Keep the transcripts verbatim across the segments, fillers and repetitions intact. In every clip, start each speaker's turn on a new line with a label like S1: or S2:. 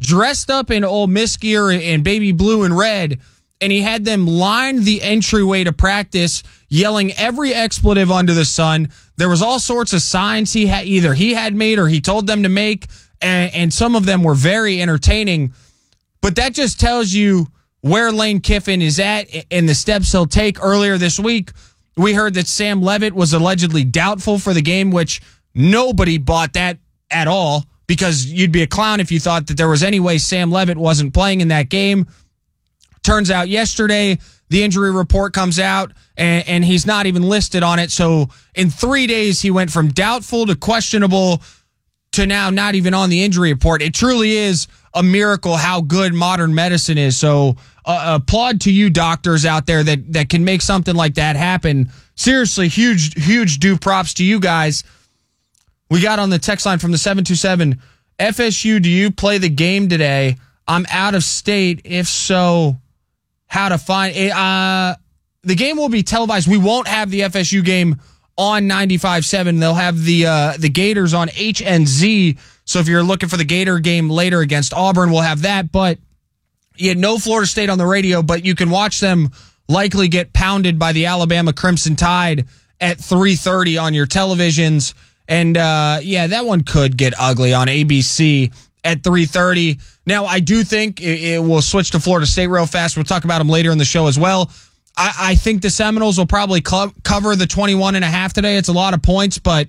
S1: dressed up in Ole Miss gear and baby blue and red, and he had them line the entryway to practice, yelling every expletive under the sun. There was all sorts of signs he had, either he had made or he told them to make, and, and some of them were very entertaining. But that just tells you where Lane Kiffin is at and the steps he'll take. Earlier this week, we heard that Sam Levitt was allegedly doubtful for the game, which nobody bought that at all, because you'd be a clown if you thought that there was any way Sam Levitt wasn't playing in that game. Turns out yesterday, the injury report comes out, and, and he's not even listed on it. So in three days, he went from doubtful to questionable to now not even on the injury report. It truly is a miracle how good modern medicine is. So uh, applaud to you doctors out there that, that can make something like that happen. Seriously, huge, huge due props to you guys. We got on the text line from the seven two seven, F S U, do you play the game today? I'm out of state. If so, how to find it? Uh, the game will be televised. We won't have the F S U game on ninety-five point seven. They'll have the uh, the Gators on H N Z. So if you're looking for the Gator game later against Auburn, we'll have that. But you had no Florida State on the radio, but you can watch them likely get pounded by the Alabama Crimson Tide at three thirty on your televisions. And, uh, yeah, that one could get ugly on A B C at three thirty. Now, I do think it, it will switch to Florida State real fast. We'll talk about them later in the show as well. I, I think the Seminoles will probably co- cover the twenty-one and a half today. It's a lot of points, but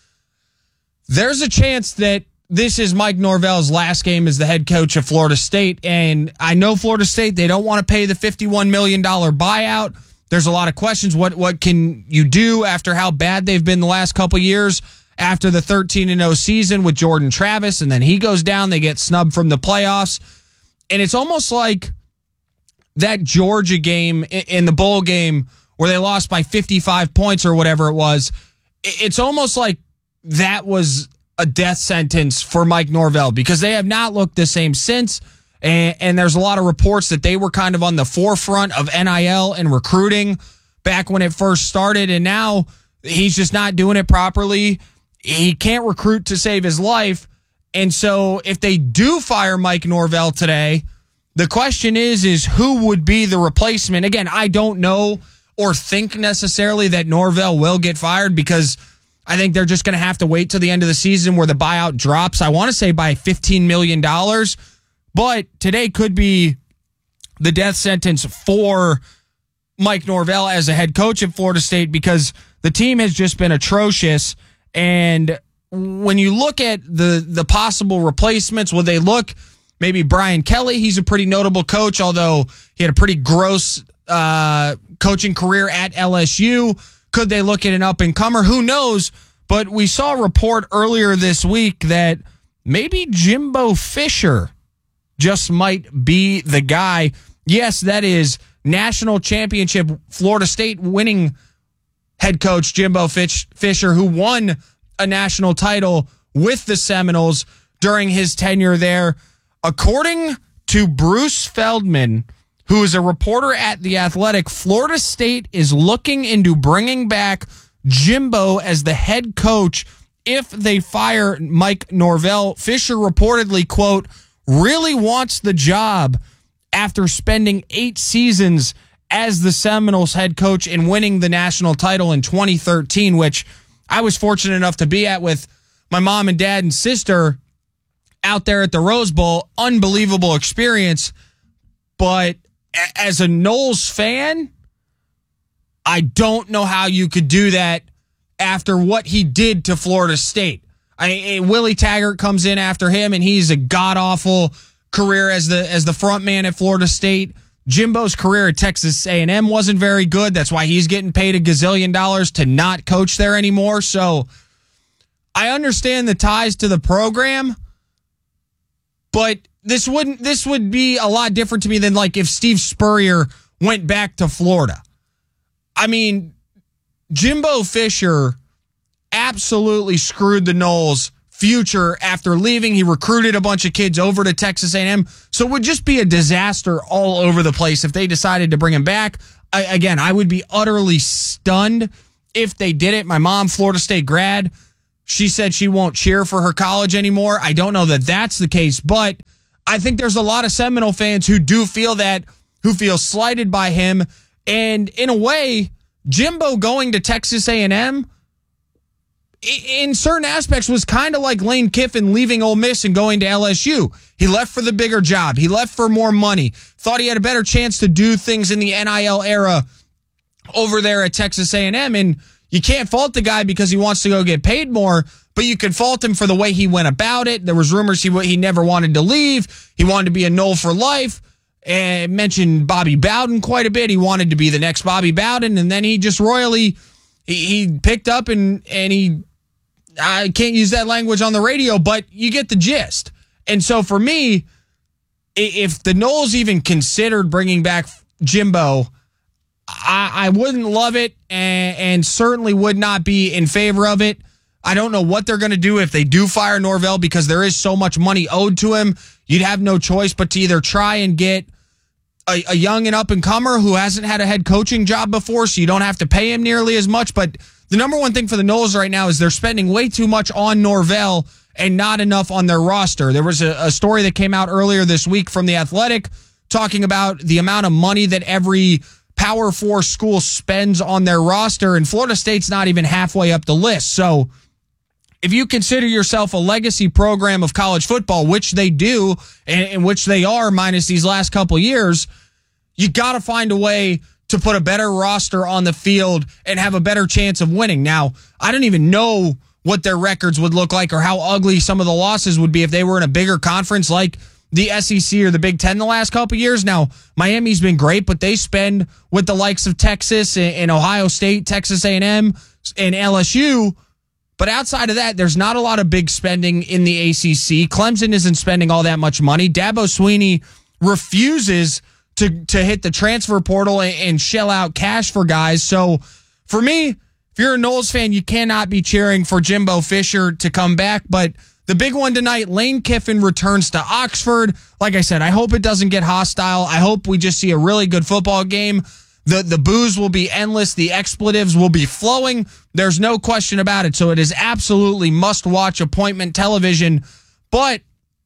S1: there's a chance that this is Mike Norvell's last game as the head coach of Florida State. And I know Florida State, they don't want to pay the fifty-one million dollars buyout. There's a lot of questions. What, what can you do after how bad they've been the last couple years? After the thirteen and oh season with Jordan Travis, and then he goes down, they get snubbed from the playoffs. And it's almost like that Georgia game in the bowl game where they lost by fifty-five points or whatever it was. It's almost like that was a death sentence for Mike Norvell, because they have not looked the same since. And, and there's a lot of reports that they were kind of on the forefront of N I L and recruiting back when it first started. And now he's just not doing it properly. He can't recruit to save his life. And so if they do fire Mike Norvell today, the question is, is who would be the replacement? Again, I don't know or think necessarily that Norvell will get fired, because I think they're just going to have to wait till the end of the season where the buyout drops. I want to say by fifteen million dollars, but today could be the death sentence for Mike Norvell as a head coach at Florida State, because the team has just been atrocious. And when you look at the the possible replacements, would they look maybe Brian Kelly? He's a pretty notable coach, although he had a pretty gross uh, coaching career at L S U. Could they look at an up-and-comer? Who knows? But we saw a report earlier this week that maybe Jimbo Fisher just might be the guy. Yes, that is national championship Florida State winning head coach Jimbo Fisher, who won a national title with the Seminoles during his tenure there. According to Bruce Feldman, who is a reporter at The Athletic, Florida State is looking into bringing back Jimbo as the head coach if they fire Mike Norvell. Fisher reportedly, quote, really wants the job after spending eight seasons as the Seminoles head coach and winning the national title in twenty thirteen, which I was fortunate enough to be at with my mom and dad and sister out there at the Rose Bowl. Unbelievable experience. But as a Noles fan, I don't know how you could do that after what he did to Florida State. I, Willie Taggart comes in after him, and he's a god-awful career as the as the front man at Florida State. Jimbo's career at Texas A and M wasn't very good. That's why he's getting paid a gazillion dollars to not coach there anymore. So I understand the ties to the program, but this wouldn't this would be a lot different to me than like if Steve Spurrier went back to Florida. I mean, Jimbo Fisher absolutely screwed the Noles' future after leaving. He recruited a bunch of kids over to Texas A and M. So it would just be a disaster all over the place if they decided to bring him back. I, again, I would be utterly stunned if they did it. My mom, Florida State grad, she said she won't cheer for her college anymore. I don't know that that's the case, but I think there's a lot of Seminole fans who do feel that, who feel slighted by him. And in a way, Jimbo going to Texas A and M in certain aspects was kind of like Lane Kiffin leaving Ole Miss and going to L S U. He left for the bigger job. He left for more money. Thought he had a better chance to do things in the N I L era over there at Texas A and M. And you can't fault the guy because he wants to go get paid more, but you can fault him for the way he went about it. There was rumors he he never wanted to leave. He wanted to be a Nole for life. And mentioned Bobby Bowden quite a bit. He wanted to be the next Bobby Bowden, and then he just royally he, he picked up and and he I can't use that language on the radio, but you get the gist. And so for me, if the Noles even considered bringing back Jimbo, I, I wouldn't love it and, and certainly would not be in favor of it. I don't know what they're going to do if they do fire Norvell because there is so much money owed to him. You'd have no choice but to either try and get a, a young and up-and-comer who hasn't had a head coaching job before, so you don't have to pay him nearly as much. But the number one thing for the Noles right now is they're spending way too much on Norvell and not enough on their roster. There was a, a story that came out earlier this week from The Athletic talking about the amount of money that every Power Four school spends on their roster, and Florida State's not even halfway up the list. So if you consider yourself a legacy program of college football, which they do, and, and which they are minus these last couple years, you got to find a way to put a better roster on the field and have a better chance of winning. Now, I don't even know what their records would look like or how ugly some of the losses would be if they were in a bigger conference like the S E C or the Big Ten the last couple of years. Now, Miami's been great, but they spend with the likes of Texas and Ohio State, Texas A and M, and L S U. But outside of that, there's not a lot of big spending in the A C C. Clemson isn't spending all that much money. Dabo Swinney refuses to, to hit the transfer portal and, and shell out cash for guys. So for me, if you're a Noles fan, you cannot be cheering for Jimbo Fisher to come back. But the big one tonight, Lane Kiffin returns to Oxford. Like I said, I hope it doesn't get hostile. I hope we just see a really good football game. The the booze will be endless. The expletives will be flowing. There's no question about it. So it is absolutely must-watch appointment television. But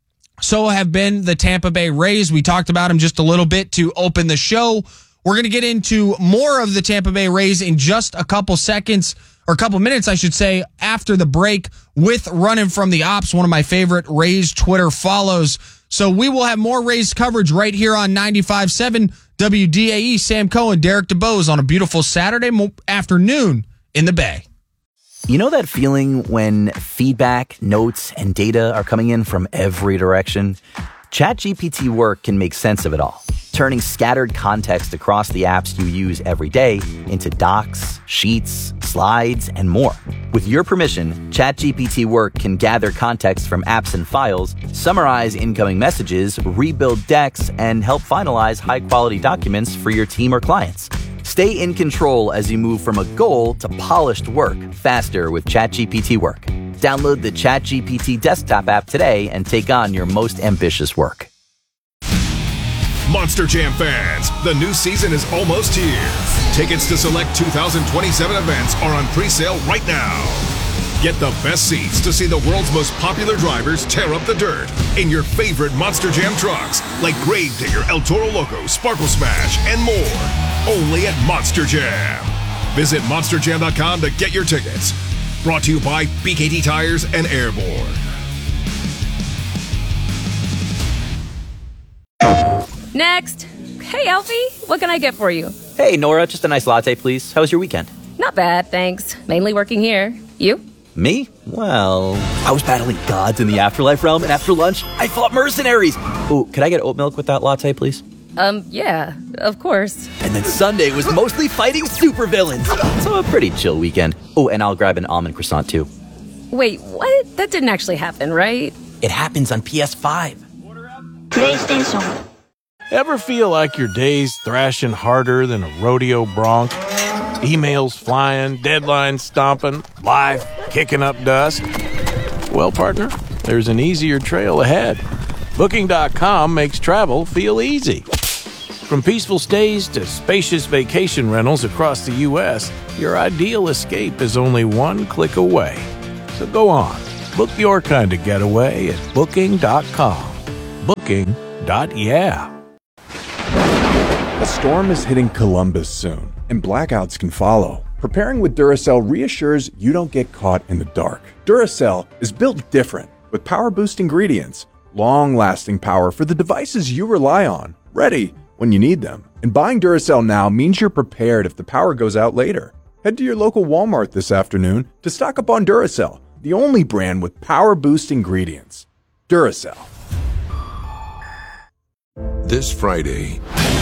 S1: so have been the Tampa Bay Rays. We talked about them just a little bit to open the show. We're going to get into more of the Tampa Bay Rays in just a couple seconds, or a couple minutes, I should say, after the break with Running from the Ops, one of my favorite Rays Twitter follows. So we will have more Rays coverage right here on ninety-five point seven W D A E. Sam Cohen, Derek DeBose on a beautiful Saturday mo- afternoon in the Bay.
S2: You know that feeling when feedback, notes, and data are coming in from every direction? ChatGPT Work can make sense of it all, turning scattered context across the apps you use every day into docs, sheets, slides, and more. With your permission, ChatGPT Work can gather context from apps and files, summarize incoming messages, rebuild decks, and help finalize high-quality documents for your team or clients. Stay in control as you move from a goal to polished work faster with ChatGPT Work. Download the ChatGPT desktop app today and take on your most ambitious work.
S3: Monster Jam fans, the new season is almost here. Tickets to select two thousand twenty-seven events are on pre-sale right now. Get the best seats to see the world's most popular drivers tear up the dirt in your favorite Monster Jam trucks, like Gravedigger, El Toro Loco, Sparkle Smash, and more. Only at Monster Jam. Visit monster jam dot com to get your tickets. Brought to you by B K T Tires and Airborne.
S4: Next. Hey, Alfie. What can I get for you?
S2: Hey, Nora, just a nice latte, please. How was your weekend?
S4: Not bad, thanks. Mainly working here. You?
S2: Me? Well, I was battling gods in the afterlife realm, and after lunch, I fought mercenaries. Ooh, could I get oat milk with that latte, please?
S4: Um, yeah, of course.
S2: And then Sunday was mostly fighting supervillains. So a pretty chill weekend. Oh, and I'll grab an almond croissant, too.
S4: Wait, what? That didn't actually happen, right?
S2: It happens on P S five.
S5: PlayStation.
S6: Ever feel like your day's thrashing harder than a rodeo bronc? Emails flying, deadlines stomping, life kicking up dust? Well, partner, there's an easier trail ahead. Booking dot com makes travel feel easy. From peaceful stays to spacious vacation rentals across the U S, your ideal escape is only one click away. So go on, book your kind of getaway at Booking dot com. booking dot yeah.
S7: A storm is hitting Columbus soon, and blackouts can follow. Preparing with Duracell reassures you don't get caught in the dark. Duracell is built different, with power-boost ingredients, long-lasting power for the devices you rely on, ready when you need them. And buying Duracell now means you're prepared if the power goes out later. Head to your local Walmart this afternoon to stock up on Duracell, the only brand with power-boost ingredients. Duracell.
S3: This Friday,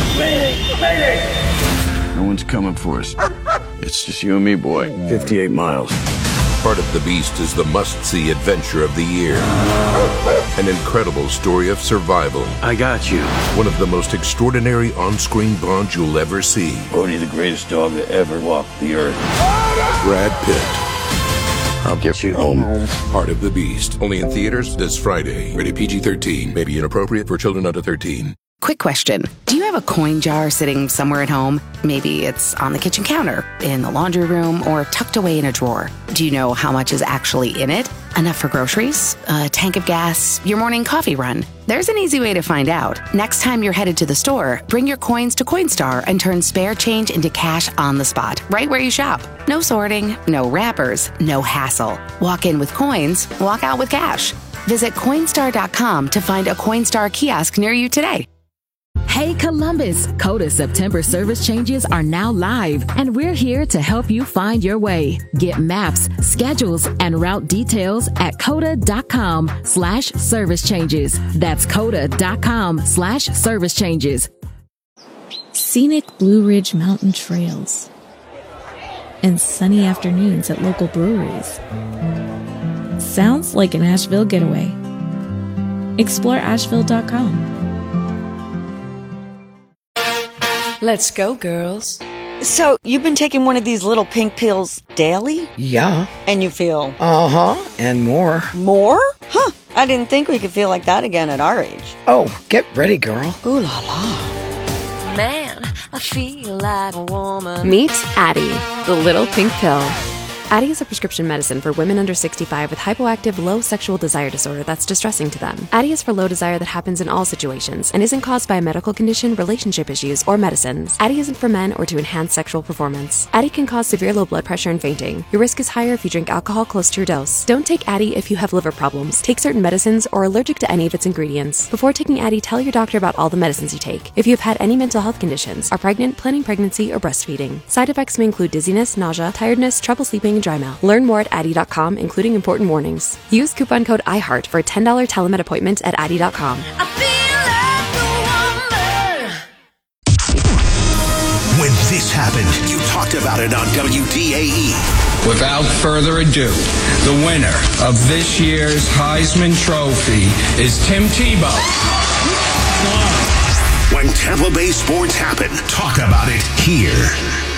S8: No one's coming for us. It's just you and me, boy. fifty-eight miles.
S3: Part of the Beast is the must-see adventure of the year. An incredible story of survival.
S8: I got you.
S3: One of the most extraordinary on-screen bonds you'll ever see.
S8: Bodhi, the greatest dog that ever walked the earth.
S3: Brad Pitt.
S8: I'll get you home.
S3: Part of the Beast. Only in theaters this Friday. Rated P G thirteen. May be inappropriate for children under thirteen.
S9: Quick question. Do you have a coin jar sitting somewhere at home? Maybe it's on the kitchen counter, in the laundry room, or tucked away in a drawer. Do you know how much is actually in it? Enough for groceries? A tank of gas? Your morning coffee run? There's an easy way to find out. Next time you're headed to the store, bring your coins to Coinstar and turn spare change into cash on the spot, right where you shop. No sorting, no wrappers, no hassle. Walk in with coins, walk out with cash. Visit Coinstar dot com to find a Coinstar kiosk near you today.
S10: Hey Columbus, Coda September service changes are now live, and we're here to help you find your way. Get maps, schedules, and route details at coda dot com slash service changes. That's coda dot com slash service changes.
S11: Scenic Blue Ridge Mountain trails and sunny afternoons at local breweries. Sounds like an Asheville getaway. Explore asheville dot com.
S12: Let's go, girls.
S13: So, you've been taking one of these little pink pills daily?
S12: Yeah.
S13: And you feel?
S12: Uh-huh, and more.
S13: More? Huh, I didn't think we could feel like that again at our age.
S12: Oh, get ready, girl.
S13: Ooh la la.
S4: Man, I feel like a woman.
S14: Meet Addyi, the little pink pill. Addyi is a prescription medicine for women under sixty-five with hypoactive low sexual desire disorder that's distressing to them. Addyi is for low desire that happens in all situations and isn't caused by a medical condition, relationship issues, or medicines. Addyi isn't for men or to enhance sexual performance. Addyi can cause severe low blood pressure and fainting. Your risk is higher if you drink alcohol close to your dose. Don't take Addyi if you have liver problems, take certain medicines, or are allergic to any of its ingredients. Before taking Addyi, tell your doctor about all the medicines you take. If you have had any mental health conditions, are pregnant, planning pregnancy, or breastfeeding. Side effects may include dizziness, nausea, tiredness, trouble sleeping, and dry mouth. Learn more at addyi dot com, including important warnings. Use coupon code iHeart for a ten dollars telemed appointment at addyi dot com.
S15: When this happened, you talked about it on W D A E.
S16: Without further ado, the winner of this year's Heisman Trophy is Tim Tebow.
S15: When Tampa Bay sports happen, talk about it here.